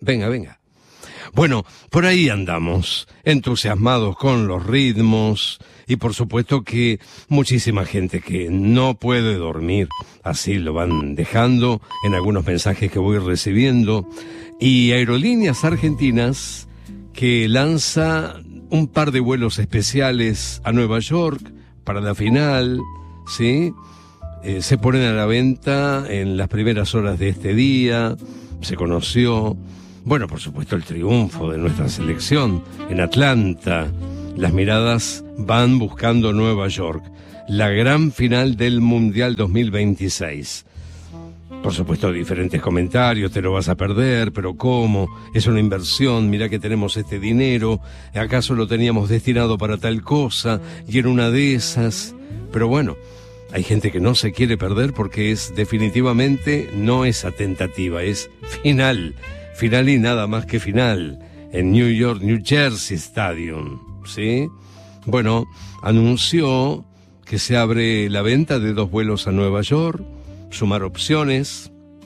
Venga, venga. Bueno, por ahí andamos, entusiasmados con los ritmos y por supuesto que muchísima gente que no puede dormir, así lo van dejando en algunos mensajes que voy recibiendo, y Aerolíneas Argentinas que lanza un par de vuelos especiales a Nueva York para la final, ¿sí? Se ponen a la venta en las primeras horas de este día, se conoció... Bueno, por supuesto, el triunfo de nuestra selección en Atlanta. Las miradas van buscando Nueva York, la gran final del Mundial 2026. Por supuesto, diferentes comentarios, te lo vas a perder, pero ¿cómo? Es una inversión, mirá que tenemos este dinero, ¿acaso lo teníamos destinado para tal cosa? Y en una de esas... Pero bueno, hay gente que no se quiere perder porque es definitivamente, no esa tentativa, es final. Final y nada más que final, en New York, New Jersey Stadium, ¿sí? Bueno, anunció que se abre la venta de 2 vuelos a Nueva York, sumar opciones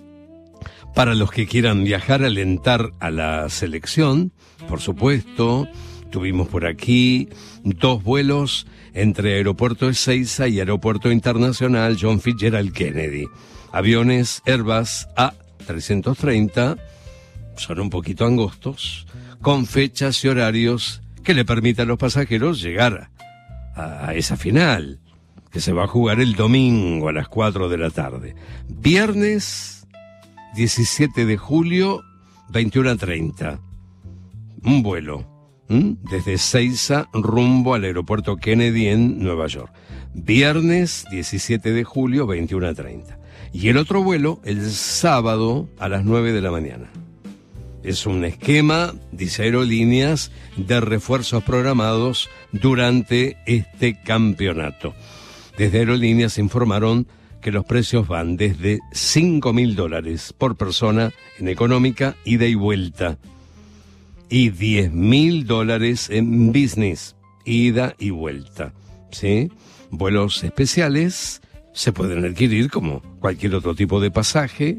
para los que quieran viajar, alentar a la selección, por supuesto. Tuvimos por aquí 2 vuelos entre Aeropuerto Ezeiza y Aeropuerto Internacional John Fitzgerald Kennedy. Aviones Airbus A330, son un poquito angostos, con fechas y horarios que le permitan a los pasajeros llegar a esa final, que se va a jugar el domingo a las 4 de la tarde. Viernes 17 de julio, 21:30. Un vuelo desde Ezeiza rumbo al aeropuerto Kennedy en Nueva York. Viernes 17 de julio, 21:30. Y el otro vuelo el sábado a las 9 de la mañana. Es un esquema, dice Aerolíneas, de refuerzos programados durante este campeonato. Desde Aerolíneas informaron que los precios van desde $5.000 por persona en económica, ida y vuelta, y $10.000 en business, ida y vuelta, ¿sí? Vuelos especiales se pueden adquirir como cualquier otro tipo de pasaje.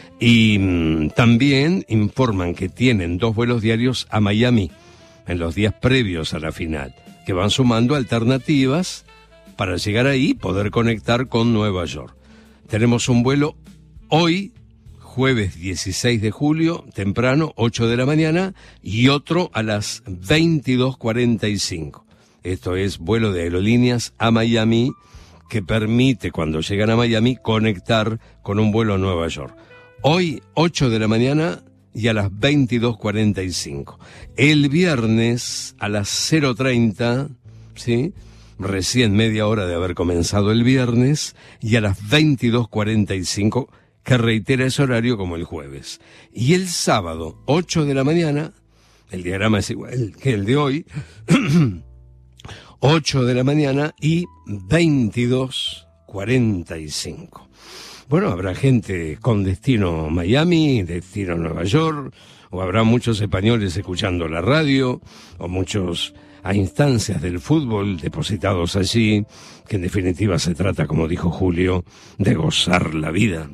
Y también informan que tienen 2 vuelos diarios a Miami en los días previos a la final, que van sumando alternativas para llegar ahí y poder conectar con Nueva York. Tenemos un vuelo hoy, jueves 16 de julio, temprano, 8 de la mañana, y otro a las 22:45. Esto es vuelo de Aerolíneas a Miami, que permite, cuando llegan a Miami, conectar con un vuelo a Nueva York. Hoy, 8 de la mañana y a las 22:45. El viernes a las 0:30, ¿sí? Recién media hora de haber comenzado el viernes, y a las 22:45, que reitera ese horario como el jueves. Y el sábado, 8 de la mañana, el diagrama es igual que el de hoy, 8 de la mañana y 22:45. Bueno, habrá gente con destino Miami, destino Nueva York, o habrá muchos españoles escuchando la radio, o muchos a instancias del fútbol depositados allí, que en definitiva se trata, como dijo Julio, de gozar la vida.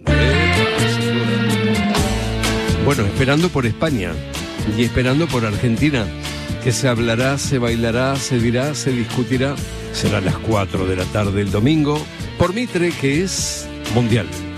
Bueno, esperando por España y esperando por Argentina, que se hablará, se bailará, se dirá, se discutirá. Será a las 4 de la tarde el domingo, por Mitre, que es mundial.